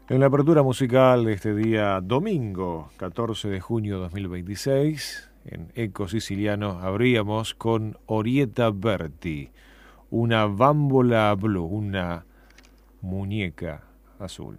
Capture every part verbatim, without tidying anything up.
En la apertura musical de este día domingo, catorce de junio de dos mil veintiséis, en Eco Siciliano abríamos con Orietta Berti, una bambola blu, una muñeca azul.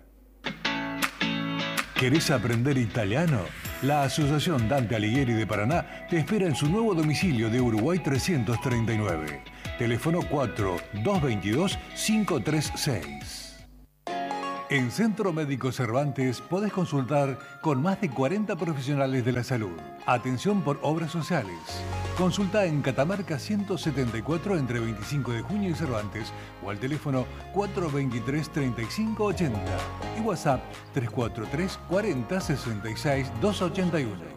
¿Querés aprender italiano? La Asociación Dante Alighieri de Paraná te espera en su nuevo domicilio de Uruguay trescientos treinta y nueve. Teléfono cuatro dos veintidós cinco treinta y seis. En Centro Médico Cervantes podés consultar con más de cuarenta profesionales de la salud. Atención por obras sociales. Consulta en Catamarca ciento setenta y cuatro entre veinticinco de junio y Cervantes o al teléfono cuatro veintitrés treinta y cinco ochenta y WhatsApp tres cuatro tres cuarenta sesenta y seis doscientos ochenta y uno.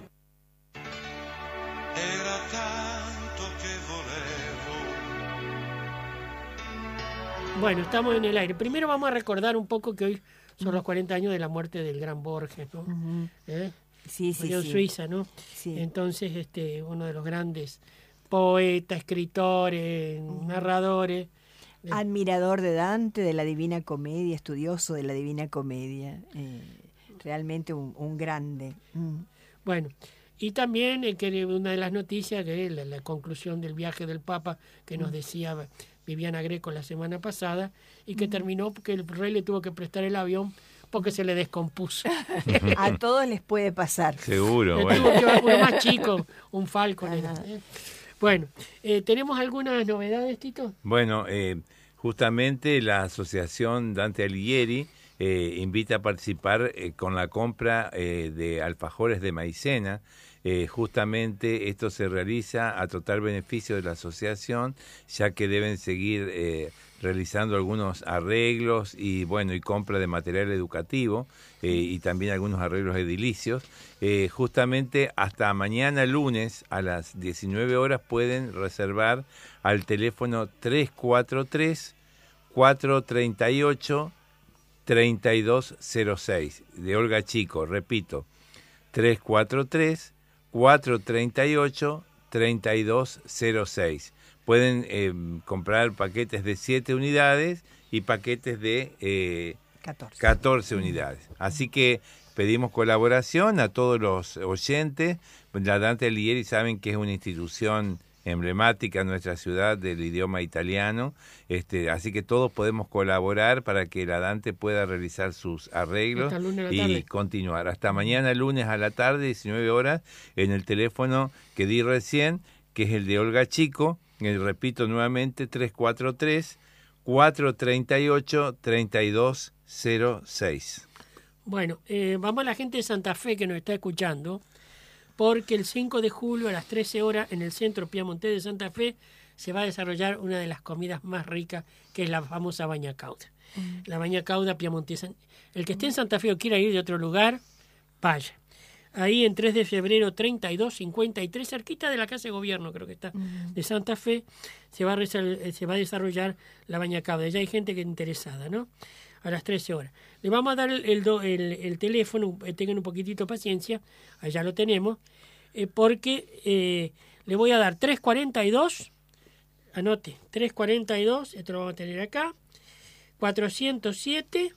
Era tanto que volevo. Bueno, estamos en el aire. Primero vamos a recordar un poco que hoy son los cuarenta años de la muerte del gran Borges, ¿no? Uh-huh. ¿Eh? Sí, sí, en sí. Suiza, ¿no? Sí. Entonces, este, uno de los grandes poetas, escritores, uh-huh. narradores. Admirador de Dante, de la Divina Comedia, estudioso de la Divina Comedia. Eh, realmente un, un grande. Mm. Bueno, y también eh, que una de las noticias, que la, la conclusión del viaje del Papa, que nos decía Viviana Greco la semana pasada, y que mm. terminó porque el rey le tuvo que prestar el avión porque se le descompuso. A todos les puede pasar. Seguro, le bueno. Tuvo que uno más chico, un Falcon. Era, ¿eh? Bueno, eh, ¿tenemos algunas novedades, Tito? Bueno, eh, justamente la Asociación Dante Alighieri eh, invita a participar eh, con la compra eh, de alfajores de maicena. Eh, justamente esto se realiza a total beneficio de la asociación, ya que deben seguir eh, realizando algunos arreglos y bueno y compra de material educativo eh, y también algunos arreglos edilicios. Eh, justamente hasta mañana lunes a las diecinueve horas pueden reservar al teléfono tres cuatro tres cuatro tres ocho tres dos cero seis de Olga Chico, repito, tres cuatro tres cuatro tres ocho tres dos cero seis. Pueden eh, comprar paquetes de siete unidades y paquetes de eh, catorce. catorce unidades. Así que pedimos colaboración a todos los oyentes. La Dante Alighieri saben que es una institución emblemática en nuestra ciudad del idioma italiano, este, así que todos podemos colaborar para que la Dante pueda realizar sus arreglos y continuar. Hasta mañana lunes a la tarde, diecinueve horas, en el teléfono que di recién, que es el de Olga Chico, y repito nuevamente, tres cuatro tres cuatro tres ocho tres dos cero seis. Bueno, eh, vamos a la gente de Santa Fe que nos está escuchando, porque el cinco de julio a las trece horas en el Centro Piamontés de Santa Fe se va a desarrollar una de las comidas más ricas, que es la famosa baña cauda. Mm. La baña cauda piamontesa. El que esté en Santa Fe o quiera ir de otro lugar, vaya. Ahí en tres de febrero treinta y dos cincuenta y tres, cerquita de la Casa de Gobierno, creo que está, mm. de Santa Fe, se va a, se va a desarrollar la baña cauda. Ya hay gente que es interesada, ¿no? A las trece horas. Le vamos a dar el, el, el, el teléfono, eh, tengan un poquitito de paciencia, allá lo tenemos, eh, porque eh, le voy a dar tres cuarenta y dos, anote, tres cuarenta y dos, esto lo vamos a tener acá, cuatrocientos siete,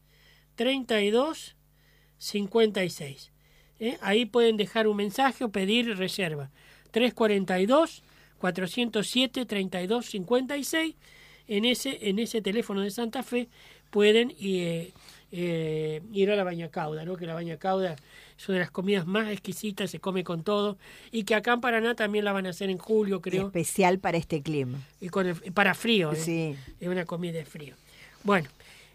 treinta y dos, cincuenta y seis. ¿Eh? Ahí pueden dejar un mensaje o pedir reserva. tres cuarenta y dos, cuatrocientos siete, treinta y dos, cincuenta y seis. En ese, en ese teléfono de Santa Fe pueden eh, eh, ir a la baña cauda, ¿no? Que la baña cauda es una de las comidas más exquisitas, se come con todo, y que acá en Paraná también la van a hacer en julio, creo. Especial para este clima. Y con el, para frío, ¿eh? Sí. Es una comida de frío. Bueno,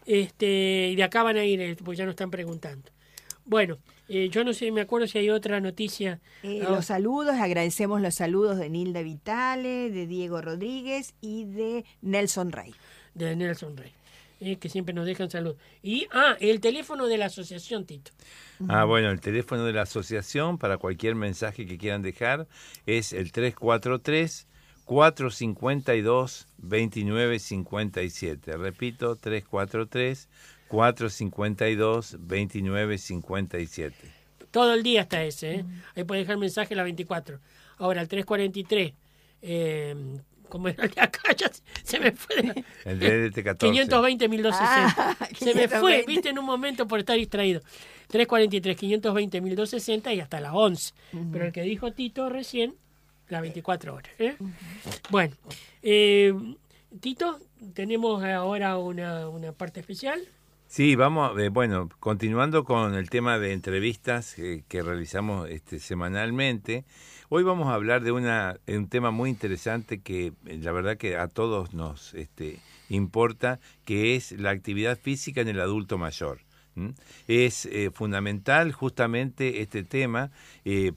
este, y de acá van a ir, pues ya nos están preguntando. Bueno, eh, yo no sé, me acuerdo si hay otra noticia. Eh, ah, los saludos, agradecemos los saludos de Nilda Vitale, de Diego Rodríguez y de Nelson Rey. De Nelson Rey, eh, que siempre nos dejan saludos. Y, ah, el teléfono de la asociación, Tito. Ah, bueno, el teléfono de la asociación para cualquier mensaje que quieran dejar es el tres cuatro tres cuatro cinco dos dos nueve cinco siete. Repito, tres cuatro tres cuatro cinco dos dos nueve cinco siete. Todo el día está ese, ¿eh? Mm. Ahí puede dejar mensaje a las veinticuatro. Ahora, el tres cuarenta y tres, eh, como era el de acá, ya se, se me fue. De, El D D T catorce. quinientos veinte mil doscientos sesenta. Ah, se me fue, quinientos veinte. viste, en un momento por estar distraído. trescientos cuarenta y tres, quinientos veinte mil doscientos sesenta y hasta las once. Uh-huh. Pero el que dijo Tito recién, las veinticuatro horas. ¿eh? Uh-huh. Bueno, eh, Tito, tenemos ahora una, una parte especial. Sí, vamos, eh, bueno, continuando con el tema de entrevistas eh, que realizamos este, semanalmente, hoy vamos a hablar de una, un tema muy interesante que eh, la verdad que a todos nos este, importa, que es la actividad física en el adulto mayor. ¿Mm? Es eh, fundamental justamente este tema eh,